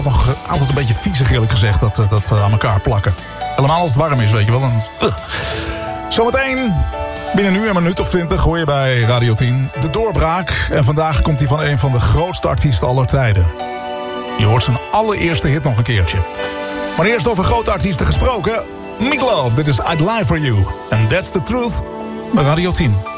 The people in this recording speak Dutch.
Nog altijd een beetje viezig eerlijk gezegd, dat aan elkaar plakken. Helemaal als het warm is, weet je wel. Dan, Zometeen, binnen nu een minuut of 20, hoor je bij Radio 10 de doorbraak. En vandaag komt hij van een van de grootste artiesten aller tijden. Je hoort zijn allereerste hit nog een keertje. Maar eerst over grote artiesten gesproken. Meat Loaf, dit is I'd Lie For You. And That's The Truth bij Radio 10.